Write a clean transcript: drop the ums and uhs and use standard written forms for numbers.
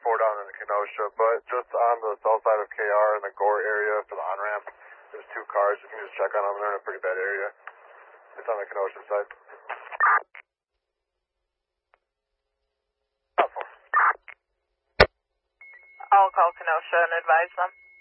down in Kenosha, but just on the south side of KR in the Gore area for the on-ramp, there's two cars. You can just check on them. They're in a pretty bad area. It's on the Kenosha side. I'll call Kenosha and advise them.